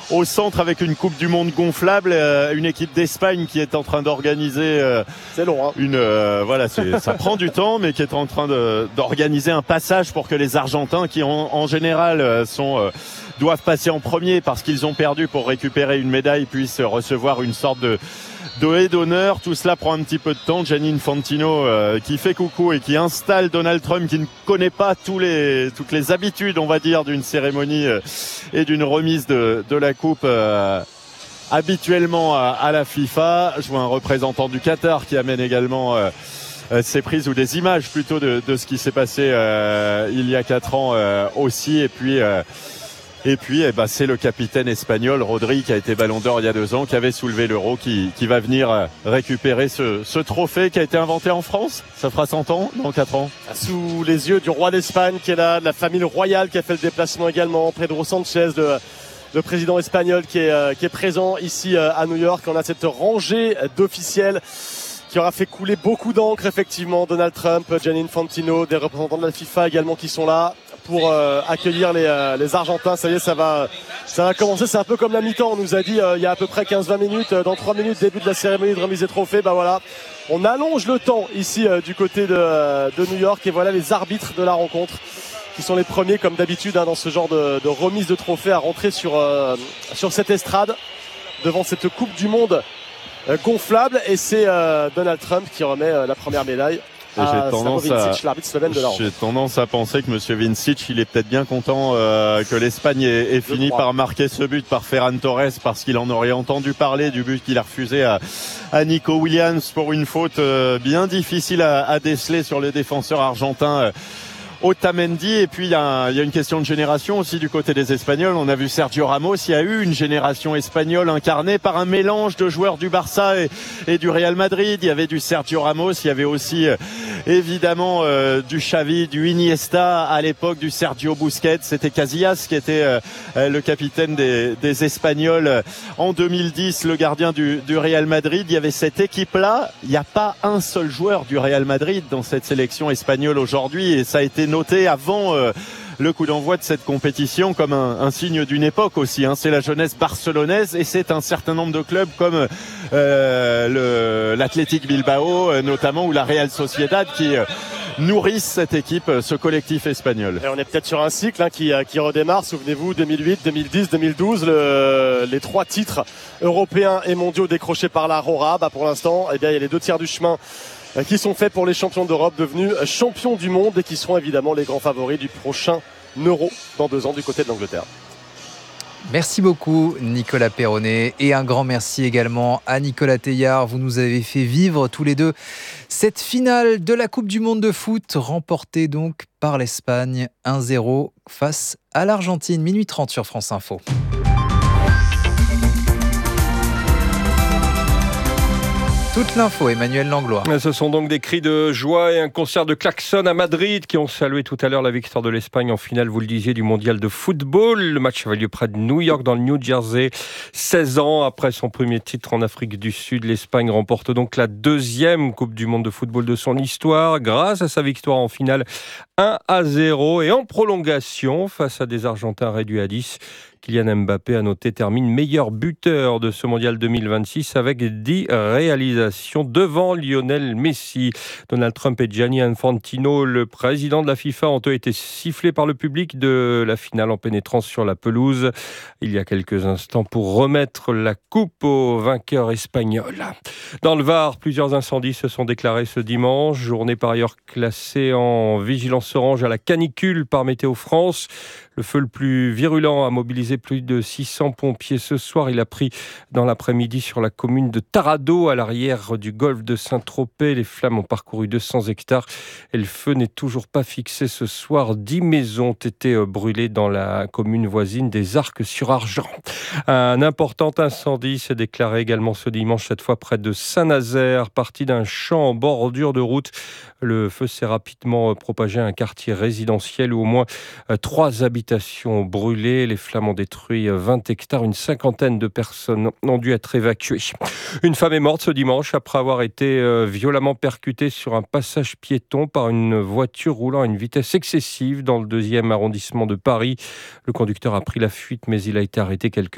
au centre avec une Coupe du Monde gonflable, une équipe d'Espagne qui est en train d'organiser c'est long, hein. Ça prend du temps, mais qui est en train d'organiser un passage pour que les Argentins, qui en général doivent passer en premier parce qu'ils ont perdu pour récupérer une médaille, puissent recevoir une sorte de haie d'honneur. Tout cela prend un petit peu de temps. Gianni Infantino qui fait coucou et qui installe Donald Trump, qui ne connaît pas toutes les habitudes, on va dire, d'une cérémonie et d'une remise de la coupe habituellement à la FIFA. Je vois un représentant du Qatar qui amène également ces prises ou des images plutôt de ce qui s'est passé il y a 4 ans aussi. Et puis, c'est le capitaine espagnol, Rodri, qui a été Ballon d'Or il y a 2 ans, qui avait soulevé l'Euro, qui va venir récupérer ce trophée qui a été inventé en France. Ça fera 100 ans, dans 4 ans. Sous les yeux du roi d'Espagne qui est là, de la famille royale qui a fait le déplacement également, Pedro Sanchez, le président espagnol qui est présent ici à New York. On a cette rangée d'officiels qui aura fait couler beaucoup d'encre, effectivement. Donald Trump, Gianni Infantino, des représentants de la FIFA également qui sont là pour accueillir les Argentins. Ça y est, ça va commencer. C'est un peu comme la mi-temps. On nous a dit il y a à peu près 15-20 minutes. Dans 3 minutes, début de la cérémonie de remise des trophées. Voilà. On allonge le temps ici du côté de New York. Et voilà les arbitres de la rencontre qui sont les premiers, comme d'habitude, dans ce genre de remise de trophées à rentrer sur cette estrade devant cette Coupe du Monde gonflable. Et c'est Donald Trump qui remet la première médaille. J'ai tendance à penser que Monsieur Vincic, il est peut-être bien content que l'Espagne ait fini par marquer ce but par Ferran Torres, parce qu'il en aurait entendu parler du but qu'il a refusé à Nico Williams pour une faute bien difficile à déceler sur le défenseur argentin Otamendi. Et puis il y a une question de génération aussi du côté des Espagnols. On a vu Sergio Ramos. Il y a eu une génération espagnole incarnée par un mélange de joueurs du Barça et du Real Madrid. Il y avait du Sergio Ramos, il y avait aussi évidemment du Xavi, du Iniesta, à l'époque du Sergio Busquets. C'était Casillas qui était le capitaine des Espagnols en 2010, le gardien du Real Madrid. Il y avait cette équipe-là. Il n'y a pas un seul joueur du Real Madrid dans cette sélection espagnole aujourd'hui, et ça a été noté avant le coup d'envoi de cette compétition comme un signe d'une époque aussi. C'est la jeunesse barcelonaise, et c'est un certain nombre de clubs comme l'Athletic Bilbao notamment, ou la Real Sociedad qui nourrissent cette équipe, ce collectif espagnol. Et on est peut-être sur un cycle qui redémarre. Souvenez-vous, 2008, 2010, 2012, les 3 titres européens et mondiaux décrochés par la Rora. Pour l'instant, il y a les 2 tiers du chemin qui sont faits pour les champions d'Europe devenus champions du monde, et qui seront évidemment les grands favoris du prochain Euro dans 2 ans du côté de l'Angleterre. Merci beaucoup Nicolas Perronnet, et un grand merci également à Nicolas Teillard. Vous nous avez fait vivre tous les deux cette finale de la Coupe du Monde de foot, remportée donc par l'Espagne 1-0 face à l'Argentine. Minuit 30 sur France Info. Toute l'info, Emmanuel Langlois. Ce sont donc des cris de joie et un concert de klaxon à Madrid qui ont salué tout à l'heure la victoire de l'Espagne en finale, vous le disiez, du mondial de football. Le match avait lieu près de New York, dans le New Jersey. 16 ans après son premier titre en Afrique du Sud, l'Espagne remporte donc la 2e Coupe du Monde de football de son histoire grâce à sa victoire en finale 1-0, et en prolongation face à des Argentins réduits à 10. Kylian Mbappé, à noter, termine meilleur buteur de ce mondial 2026 avec 10 réalisations devant Lionel Messi. Donald Trump et Gianni Infantino, le président de la FIFA, ont eux été sifflés par le public de la finale en pénétrant sur la pelouse il y a quelques instants pour remettre la coupe au vainqueur espagnol. Dans le Var, plusieurs incendies se sont déclarés ce dimanche, journée par ailleurs classée en vigilance orange à la canicule par Météo France. Le feu le plus virulent a mobilisé plus de 600 pompiers ce soir. Il a pris dans l'après-midi sur la commune de Tarado, à l'arrière du golfe de Saint-Tropez. Les flammes ont parcouru 200 hectares et le feu n'est toujours pas fixé ce soir. 10 maisons ont été brûlées dans la commune voisine des Arcs-sur-Argent. Un important incendie s'est déclaré également ce dimanche, cette fois près de Saint-Nazaire, parti d'un champ en bordure de route. Le feu s'est rapidement propagé à un quartier résidentiel où au moins 3 habitations ont brûlé. Les flammes ont détruit 20 hectares. Une cinquantaine de personnes ont dû être évacuées. Une femme est morte ce dimanche après avoir été violemment percutée sur un passage piéton par une voiture roulant à une vitesse excessive dans le 2e arrondissement de Paris. Le conducteur a pris la fuite, mais il a été arrêté quelques